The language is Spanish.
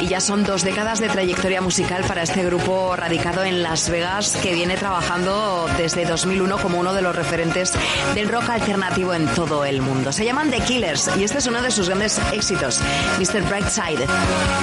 y ya son 2 décadas de trayectoria musical para este grupo radicado en Las Vegas, que viene trabajando desde 2001 como uno de los referentes del rock alternativo en todo el mundo. Se llaman The Killers y este es uno de sus grandes éxitos, Mr. Brightside.